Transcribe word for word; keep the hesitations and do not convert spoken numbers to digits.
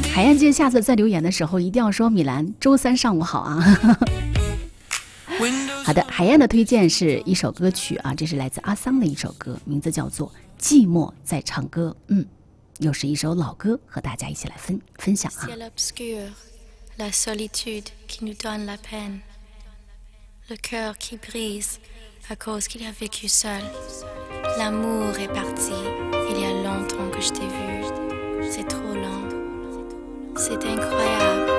海燕姐下次再留言的时候一定要说米兰周三上午好啊。好的，海燕的推荐是一首歌曲啊，这是来自阿桑的一首歌，名字叫做《寂寞在唱歌》。嗯，又是一首老歌，和大家一起来分分享啊。 La solitude qui nous donne la peine, le cœur qui brise à cause qu'il a vécu seul. L'amour est parti, il y a longtemps que je t'ai vu, c'est trop lent, c'est incroyable.